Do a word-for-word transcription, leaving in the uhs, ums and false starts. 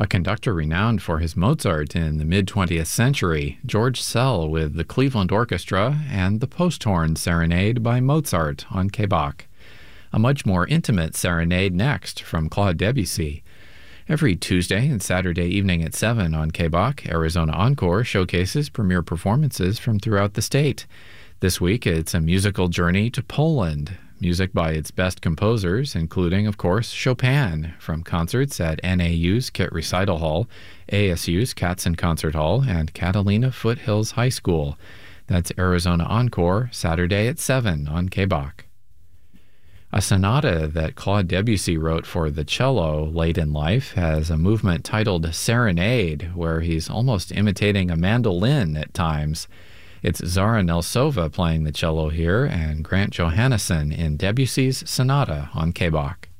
A conductor renowned for his Mozart in the mid-twentieth century, George Szell with the Cleveland Orchestra and the Posthorn Serenade by Mozart on K B A C. A much more intimate serenade next from Claude Debussy. Every Tuesday and Saturday evening at seven on K B A C, Arizona Encore showcases premiere performances from throughout the state. This week, it's a musical journey to Poland. Music by its best composers, including, of course, Chopin, from concerts at N A U's Kit Recital Hall, A S U's Katzen Concert Hall, and Catalina Foothills High School. That's Arizona Encore, Saturday at seven on K B A C. A sonata that Claude Debussy wrote for the cello late in life has a movement titled Serenade, where he's almost imitating a mandolin at times. It's Zara Nelsova playing the cello here and Grant Johannesson in Debussy's Sonata on K B A C.